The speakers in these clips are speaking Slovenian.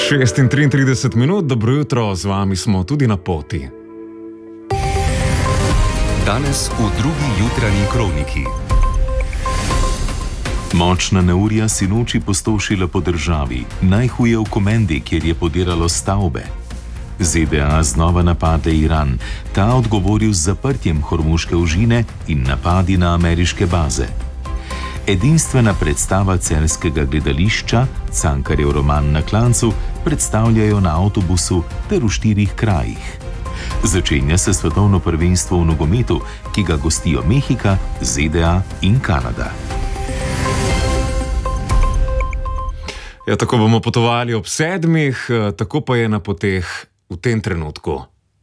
6:33, dobro jutro, z vami smo tudi na poti. Danes v drugi jutranji kroniki. Močna neurja sinoči pustošila po državi, najhuje v Komendi, kjer je podiralo stavbe. ZDA znova napade Iran, ta odgovoril z zaprtjem Hormuške ožine in napadi na ameriške baze. Edinstvena predstava celjskega gledališča, Cankarjev roman Na klancu, predstavljajo na avtobusu ter v 4 krajih. Začenja se svetovno prvenstvo v nogometu, ki ga gostijo Mehika, ZDA in Kanada. Ja, tako bomo potovali ob 7, tako pa je na poteh v tem trenutku.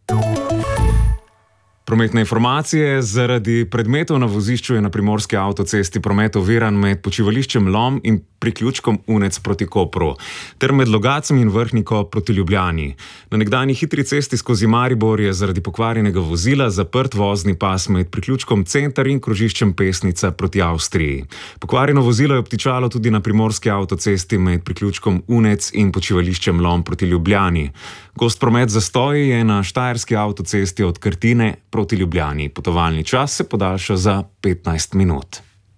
Prometne informacije: zaradi predmetov na vozišču je na primorski avtocesti promet oviran med počivališčem Lom in priključkom Unec proti Kopru, ter med Logacem in Vrhniko proti Ljubljani. Na nekdanji hitri cesti skozi Maribor je zaradi pokvarjenega vozila zaprt vozni pas med priključkom Center in krožiščem Pesnica proti Avstriji. Pokvarjeno vozilo je obtičalo tudi na primorski avtocesti med priključkom Unec in počivališčem Lom proti Ljubljani. Gost promet zastoji je na štajerski avtocesti od Krtine proti Ljubljani. Potovalni čas se podaljša za 15 minut.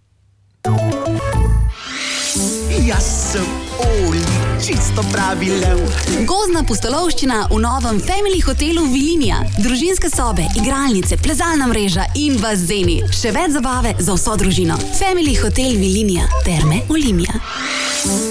Jaz sem Oli, čisto pravi lev. Gozdna pustolovščina v novem Family hotelu Vilinija. Družinske sobe, igralnice, plezalna mreža in bazeni. Še več zabave za vso družino. Family hotel Vilinija, Terme Olimia.